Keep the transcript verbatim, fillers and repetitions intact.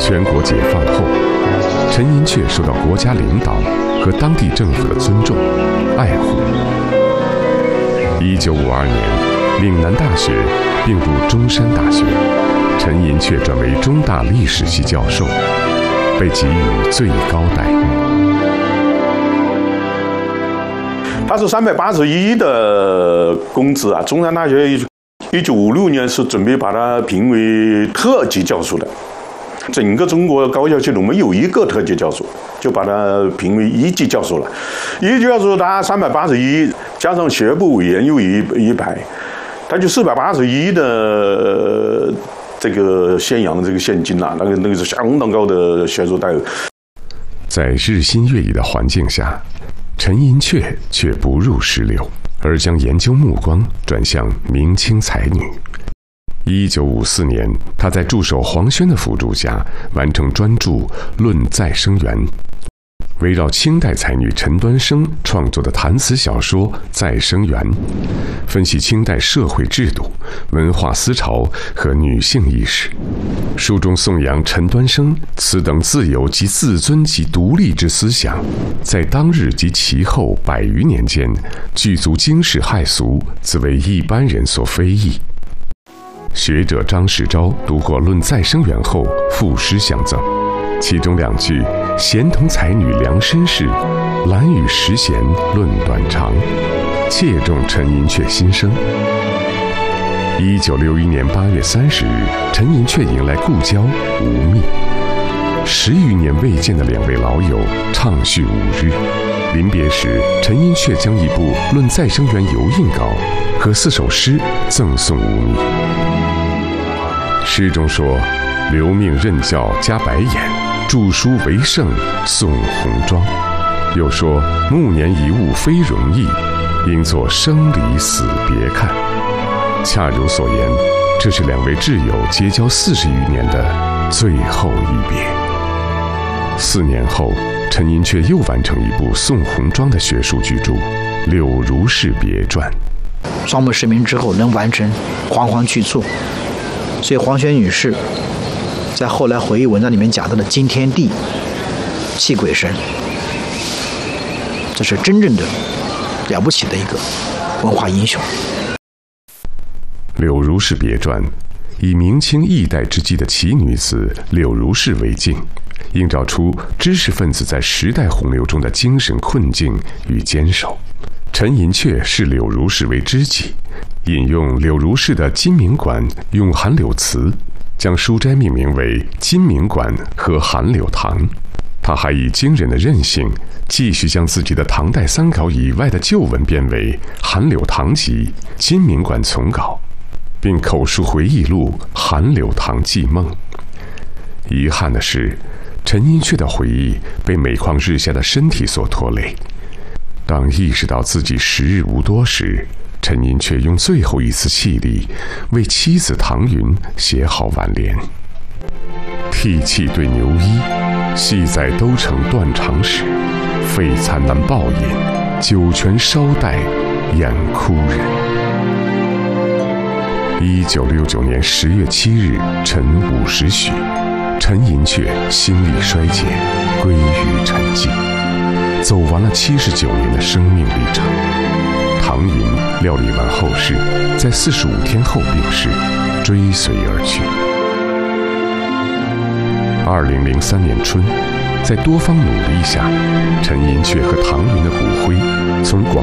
全国解放后，陈寅恪受到国家领导和当地政府的尊重、爱护。一九五二年，岭南大学并入中山大学，陈寅恪转为中大历史系教授，被给予最高待遇。 他是三百八十一的工资啊！中山大学一九五六年是准备把他评为特级教授的。整个中国高校系统没有一个特级教授，就把他评为一级教授了。一级教授他三百八十一，加上学部委员又一一百，他就四百八十一的这个县洋这个现金啊，那个那个是相当高的学术待遇。 在日新月异的环境下，陈寅恪却不入世流，而将研究目光转向明清才女。一九五四年，他在助手黄轩的辅助下，完成专著《论再生缘》，围绕清代才女陈端生创作的谈词小说《再生缘》，分析清代社会制度、文化思潮和女性意识。书中颂扬陈端生此等自由及自尊及独立之思想，在当日及其后百余年间，具足惊世骇俗，自为一般人所非议。学者张世钊读过《论再生缘》后，赋诗相赠，其中两句“贤同才女量身世，懒与时贤论短长”，切中陈寅恪心声。一九六一年八月三十日，陈寅恪迎来故交吴宓，十余年未见的两位老友畅叙五日。临别时，陈寅恪将一部《论再生缘》油印稿和四首诗赠送吴宓。诗中说：“留命任教加白眼，著书为圣送红妆。”又说：“暮年一物非容易，应作生离死别看。”恰如所言，这是两位挚友结交四十余年的最后一别。四年后，陈寅恪又完成一部送红妆的学术巨著《柳如是别传》。 双目失明之后能完成煌煌巨著，所以黄轩女士在后来回忆文章里面讲到的惊天地、泣鬼神，这是真正的了不起的一个文化英雄。 《柳如是别传》以明清易代之际的奇女子柳如是为镜，映照出知识分子在时代洪流中的精神困境与坚守。陈寅恪视柳如是为知己，引用柳如是的金明馆咏韩柳词，将书斋命名为金明馆和韩柳堂。他还以惊人的韧性，继续将自己的唐代三稿以外的旧文编为韩柳堂集、金明馆丛稿，并口述回忆录《韩柳堂记梦》。遗憾的是，陈寅恪的回忆被每况日下的身体所拖累。当意识到自己时日无多时，陈寅恪用最后一丝气力为妻子唐云写好挽联：“涕泣对牛衣，系在都城断肠时。废残难报饮，酒泉稍待眼哭人。”一九六九年十月七日晨五时许，陈寅恪心力衰竭，归于沉寂，走完了七十九年的生命历程。唐云料理完后事，在四十五天后病逝，追随而去。二零零三年春，在多方努力下，陈寅恪和唐云的骨灰从广